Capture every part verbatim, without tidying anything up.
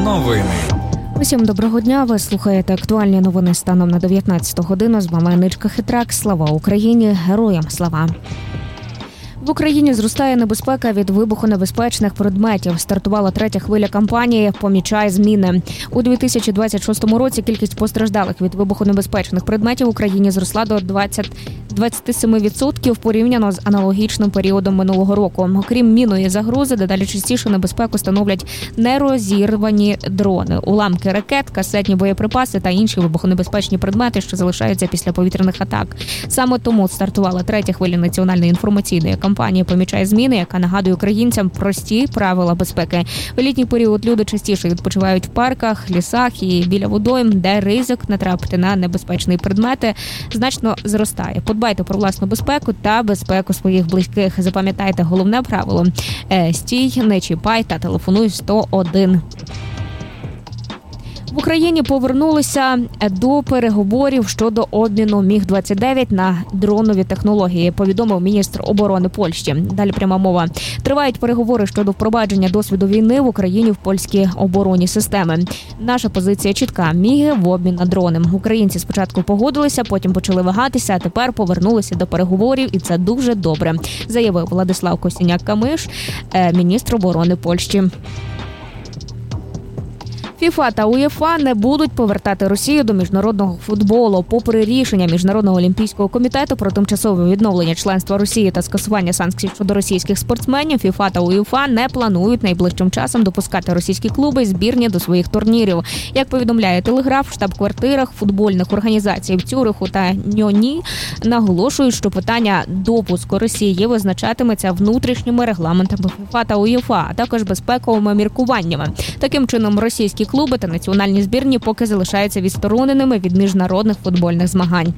Новини. Усім доброго дня. Ви слухаєте актуальні новини станом на дев'ятнадцяту годину. З вами Аничка Хитрак. Слава Україні! Героям слава! В Україні зростає небезпека від вибухонебезпечних предметів. Стартувала третя хвиля кампанії «Помічай зміни». У дві тисячі двадцять шостому році кількість постраждалих від вибухонебезпечних предметів в Україні зросла до двадцять сім відсотків порівняно з аналогічним періодом минулого року. Окрім мінної загрози, дедалі частіше небезпеку становлять нерозірвані дрони, уламки ракет, касетні боєприпаси та інші вибухонебезпечні предмети, що залишаються після повітряних атак. Саме тому стартувала третя хвиля національної інформаційної кампанії Компанія «Помічай зміни», яка нагадує українцям прості правила безпеки. В літній період люди частіше відпочивають в парках, лісах і біля водойм, де ризик натрапити на небезпечні предмети значно зростає. Подбайте про власну безпеку та безпеку своїх близьких. Запам'ятайте головне правило – стій, не чіпай та телефонуй сто один. В Україні повернулися до переговорів щодо обміну міг двадцять дев'ять на дронові технології, повідомив міністр оборони Польщі. Далі пряма мова. Тривають переговори щодо впровадження досвіду війни в Україні в польські оборонні системи. Наша позиція чітка – міги в обмін на дрони. Українці спочатку погодилися, потім почали вагатися, а тепер повернулися до переговорів, і це дуже добре, заявив Владислав Косіняк-Камиш, міністр оборони Польщі. ФІФА та УЄФА не будуть повертати Росію до міжнародного футболу. Попри рішення Міжнародного олімпійського комітету про тимчасове відновлення членства Росії та скасування санкцій щодо російських спортсменів, ФІФА та УЄФА не планують найближчим часом допускати російські клуби і збірні до своїх турнірів. Як повідомляє Телеграф, в штаб-квартирах футбольних організацій в Цюриху та Ньоні наголошують, що питання допуску Росії визначатиметься внутрішніми регламентами ФІФА та УЄФА, а також безпековими міркуваннями. Таким чином, російські клуби та національні збірні поки залишаються відстороненими від міжнародних футбольних змагань.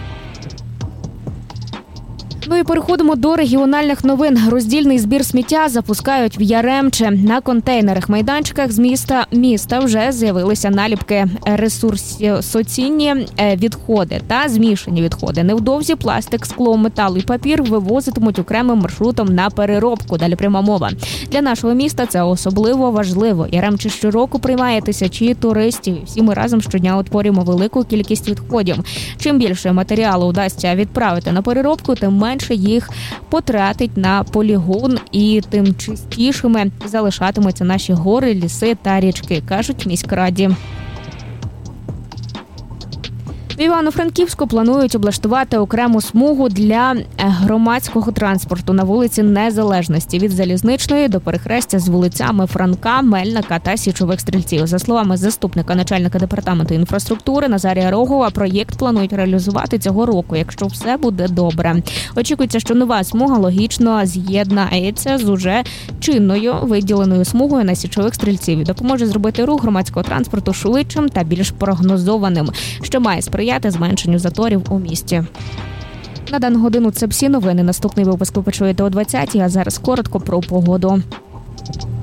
Ну і переходимо до регіональних новин. Роздільний збір сміття запускають в Яремче. На контейнерах-майданчиках з міста міста вже з'явилися наліпки «Ресурсоцінні відходи» та «Змішані відходи». Невдовзі пластик, скло, метал і папір вивозитимуть окремим маршрутом на переробку. Далі пряма мова. Для нашого міста це особливо важливо. Яремче щороку приймає тисячі туристів. Всі ми разом щодня утворюємо велику кількість відходів. Чим більше матеріалу вдасться відправити на переробку, тим менше їх потратить на полігон і тим чистішими залишатимуться наші гори, ліси та річки, кажуть в міськраді. В Івано-Франківську планують облаштувати окрему смугу для громадського транспорту на вулиці Незалежності від Залізничної до перехрестя з вулицями Франка, Мельника та Січових Стрільців. За словами заступника начальника департаменту інфраструктури Назарія Рогова, проєкт планують реалізувати цього року, якщо все буде добре. Очікується, що нова смуга логічно з'єднається з уже чинною виділеною смугою на Січових Стрільців і допоможе зробити рух громадського транспорту швидшим та більш прогнозованим, що має сприяти зменшенню заторів у місті. На дану годину це всі новини. Наступний випуск ви почуєте о двадцятій, а зараз коротко про погоду.